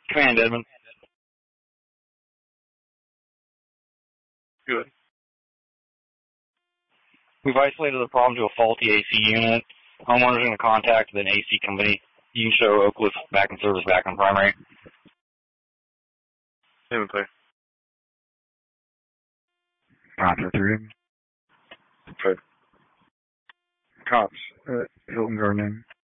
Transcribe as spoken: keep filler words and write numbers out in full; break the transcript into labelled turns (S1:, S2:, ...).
S1: Command, Edmund.
S2: Good.
S1: We've isolated the problem to a faulty A C unit. Homeowners are going to contact an A C company. You can show Oak Cliff back in service, back on primary.
S2: Inventory.
S3: Roger, three.
S2: Okay.
S3: Cops at Hilton Garden Inn.